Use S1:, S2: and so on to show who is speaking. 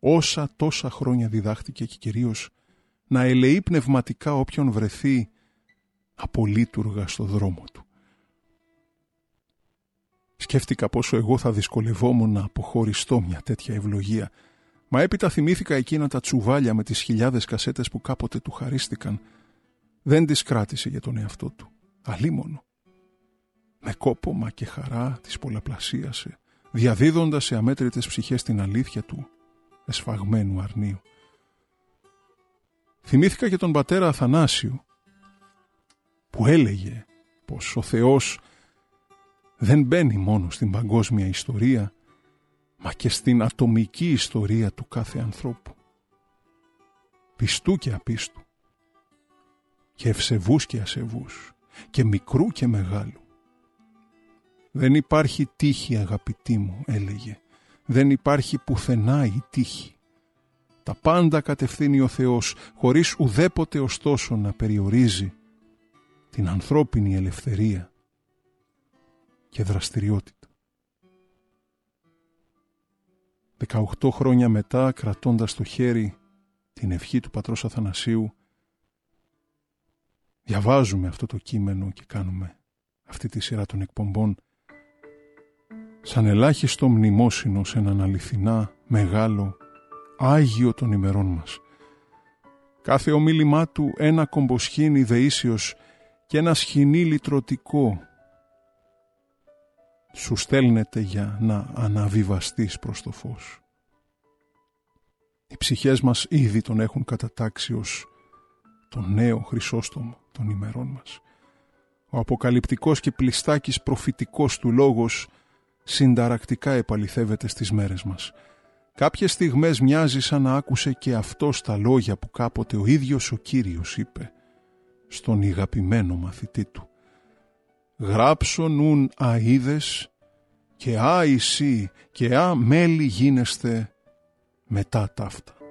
S1: όσα τόσα χρόνια διδάχτηκε και κυρίως να ελεεί πνευματικά όποιον βρεθεί απολύτουργα στο δρόμο του. Σκέφτηκα πόσο εγώ θα δυσκολευόμουν να αποχωριστώ μια τέτοια ευλογία, μα έπειτα θυμήθηκα εκείνα τα τσουβάλια με τις χιλιάδες κασέτες που κάποτε του χαρίστηκαν. Δεν τις κράτησε για τον εαυτό του, αλίμονο. Με κόπωμα και χαρά τις πολλαπλασίασε, διαδίδοντας σε αμέτρητες ψυχές την αλήθεια του εσφαγμένου αρνίου. Θυμήθηκα και τον πατέρα Αθανάσιο, που έλεγε πως ο Θεός δεν μπαίνει μόνο στην παγκόσμια ιστορία, μα και στην ατομική ιστορία του κάθε ανθρώπου. Πιστού και απίστου, και ευσεβούς και ασεβούς, και μικρού και μεγάλου. Δεν υπάρχει τύχη, αγαπητοί μου, έλεγε. Δεν υπάρχει πουθενά η τύχη. Τα πάντα κατευθύνει ο Θεός, χωρίς ουδέποτε ωστόσο να περιορίζει την ανθρώπινη ελευθερία και δραστηριότητα. 18 χρόνια μετά, κρατώντας στο χέρι την ευχή του πατρός Αθανασίου, διαβάζουμε αυτό το κείμενο και κάνουμε αυτή τη σειρά των εκπομπών σαν ελάχιστο μνημόσυνο σε έναν αληθινά μεγάλο Άγιο των ημερών μας. Κάθε ομίλημά του ένα κομποσχήνι δεήσιος και ένα σχοινί λυτρωτικό σου στέλνεται για να αναβιβαστείς προς το φως. Οι ψυχές μας ήδη τον έχουν κατατάξει ως τον νέο Χρυσόστομο των ημερών μας. Ο αποκαλυπτικός και πλιστάκης προφητικός του λόγος συνταρακτικά επαληθεύεται στις μέρες μας. Κάποιες στιγμές μοιάζει σαν να άκουσε και αυτό τα λόγια που κάποτε ο ίδιος ο Κύριος είπε στον ηγαπημένο μαθητή του. «Γράψω νουν αίδες και εσύ και μέλη γίνεστε μετά ταύτα».